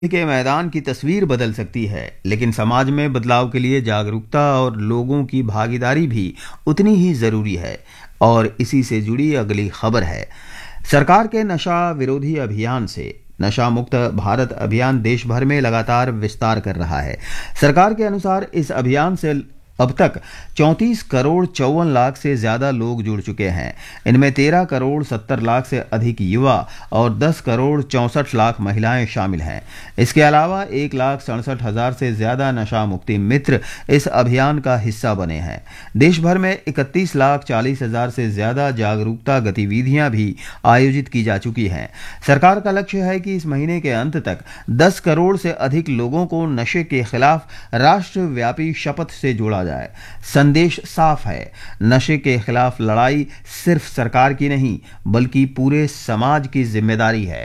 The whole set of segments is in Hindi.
के मैदान की तस्वीर बदल सकती है, लेकिन समाज में बदलाव के लिए जागरूकता और लोगों की भागीदारी भी उतनी ही जरूरी है। और इसी से जुड़ी अगली खबर है, सरकार के नशा विरोधी अभियान से नशा मुक्त भारत अभियान देश भर में लगातार विस्तार कर रहा है। सरकार के अनुसार इस अभियान से अब तक 34 करोड़ 54 लाख से ज्यादा लोग जुड़ चुके हैं। इनमें 13 करोड़ 70 लाख से अधिक युवा और 10 करोड़ 64 लाख महिलाएं शामिल हैं। इसके अलावा 1,67,000 से ज्यादा नशा मुक्ति मित्र इस अभियान का हिस्सा बने हैं। देश भर में 31,40,000 से ज्यादा जागरूकता गतिविधियां भी आयोजित की जा चुकी हैं। सरकार का लक्ष्य है कि इस महीने के अंत तक 10 करोड़ से अधिक लोगों को नशे के खिलाफ राष्ट्रव्यापी शपथ से जोड़ा जाए। संदेश साफ है, नशे के खिलाफ लड़ाई सिर्फ सरकार की नहीं बल्कि पूरे समाज की जिम्मेदारी है।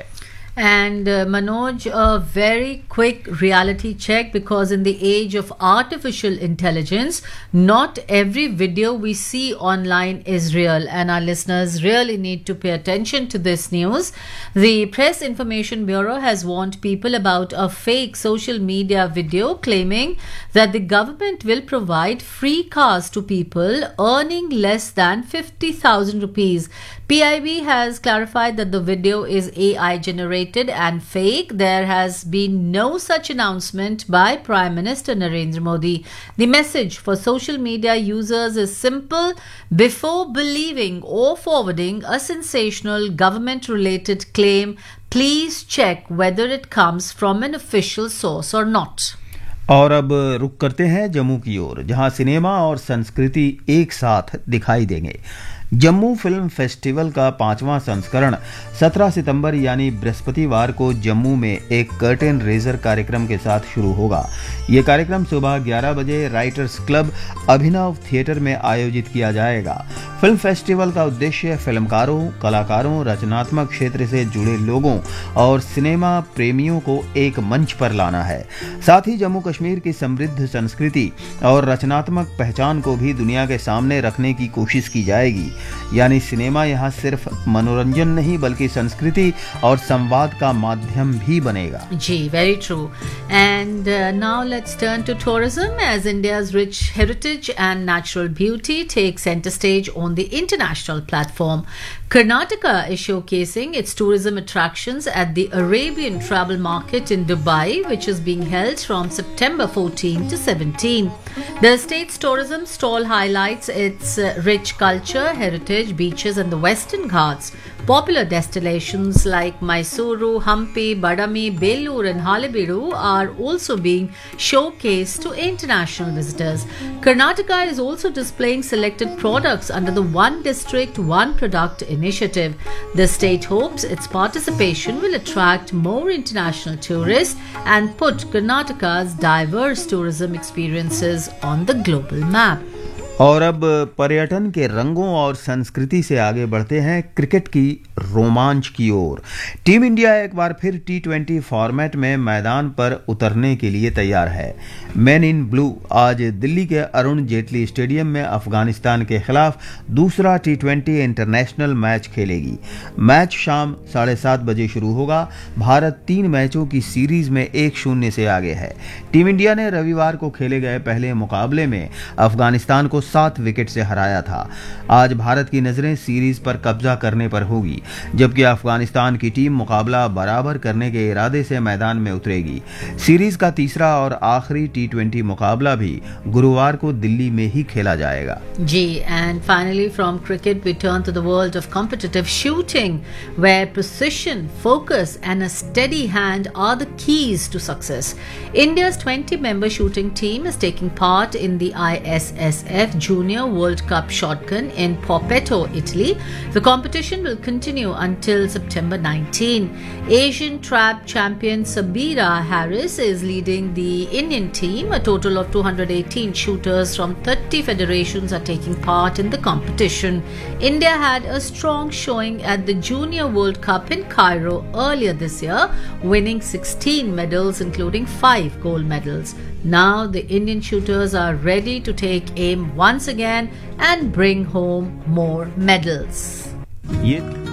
And Manoj, a very quick reality check, because in the age of artificial intelligence, not every video we see online is real, and our listeners really need to pay attention to this news. The Press Information Bureau has warned people about a fake social media video claiming that the government will provide free cars to people earning less than 50,000 rupees. PIB has clarified that the video is AI generated and fake. There has been no such announcement by Prime Minister Narendra Modi. The message for social media users is simple: before believing or forwarding a sensational government related claim, please check whether it comes from an official source or not. और अब रुक करते हैं जम्मू की ओर, जहां सिनेमा और संस्कृति एक साथ दिखाई देंगे। जम्मू फिल्म फेस्टिवल का 5वां संस्करण 17 सितंबर यानी बृहस्पतिवार को जम्मू में एक कर्टेन रेजर कार्यक्रम के साथ शुरू होगा। यह कार्यक्रम सुबह 11 बजे राइटर्स क्लब अभिनव थिएटर में आयोजित किया जाएगा। फिल्म फेस्टिवल का उद्देश्य फिल्मकारों, कलाकारों, रचनात्मक क्षेत्र से जुड़े लोगों और सिनेमा प्रेमियों को एक मंच पर लाना है। साथ ही जम्मू कश्मीर की समृद्ध संस्कृति और रचनात्मक पहचान को भी दुनिया के सामने रखने की कोशिश की जाएगी। यानी सिनेमा यहाँ सिर्फ मनोरंजन नहीं बल्कि संस्कृति और संवाद का माध्यम भी बनेगा। जी, very true. And now let's turn to tourism, as India's rich heritage and natural beauty take center stage on the international platform. Karnataka is showcasing its tourism attractions at the Arabian Travel Market in Dubai, which is being held from September 14 to 17. The state's tourism stall highlights its rich culture, heritage, beaches and the Western Ghats. Popular destinations like Mysuru, Hampi, Badami, Belur and Halebeedu are also being showcased to international visitors. Karnataka is also displaying selected products under the One District, One Product initiative. The state hopes its participation will attract more international tourists and put Karnataka's diverse tourism experiences on the global map. और अब पर्यटन के रंगों और संस्कृति से आगे बढ़ते हैं क्रिकेट की रोमांच की ओर। टीम इंडिया एक बार फिर T20 फॉर्मेट में मैदान पर उतरने के लिए तैयार है। मैन इन ब्लू आज दिल्ली के अरुण जेटली स्टेडियम में अफगानिस्तान के खिलाफ दूसरा T20 इंटरनेशनल मैच खेलेगी। मैच शाम 7:30 बजे शुरू होगा। भारत 3 मैचों की सीरीज में 1-0 से आगे है। टीम इंडिया ने रविवार को खेले गए पहले मुकाबले में अफगानिस्तान को 7 विकेट से हराया था। आज भारत की नजरें सीरीज पर कब्जा करने पर होगी, जबकि अफगानिस्तान की टीम मुकाबला बराबर करने के इरादे से मैदान में उतरेगी। सीरीज का तीसरा और आखिरी T20 मुकाबला भी गुरुवार को दिल्ली में ही खेला जाएगा। जी, and finally from cricket we turn to the world of competitive shooting, where precision, focus and a steady hand are the keys to success. India's 20-member shooting team is taking part in the ISSF Junior World Cup Shotgun in Popetto, Italy. The competition will continue until September 19. Asian trap champion Sabira Harris is leading the Indian team. A total of 218 shooters from 30 federations are taking part in the competition. India had a strong showing at the Junior World Cup in Cairo earlier this year, winning 16 medals including 5 gold medals. Now the Indian shooters are ready to take aim once again and bring home more medals. ये